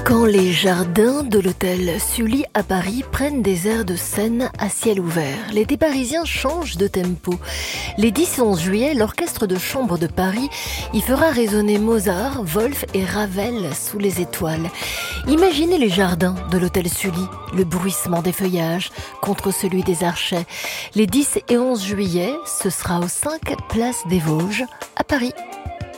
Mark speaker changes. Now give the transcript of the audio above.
Speaker 1: Quand les jardins de l'hôtel Sully à Paris prennent des airs de scène à ciel ouvert, l'été parisien change de tempo. Les 10 et 11 juillet, l'orchestre de chambre de Paris y fera résonner Mozart, Wolf et Ravel sous les étoiles. Imaginez les jardins de l'hôtel Sully, le bruissement des feuillages contre celui des archets. Les 10 et 11 juillet, ce sera aux 5 Place des Vosges à Paris.